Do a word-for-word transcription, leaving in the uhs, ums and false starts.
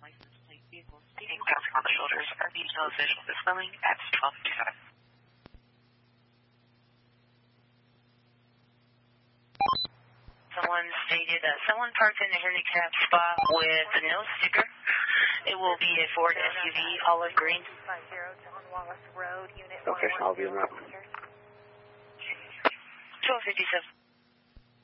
license plate vehicle speeding passing on the shoulders. Our detail visual is filming at twelve fifty-seven. Someone stated that someone parked in a handicap spot with no sticker. It will be a Ford S U V, olive green. Okay, I'll be in that. twelve fifty-seven.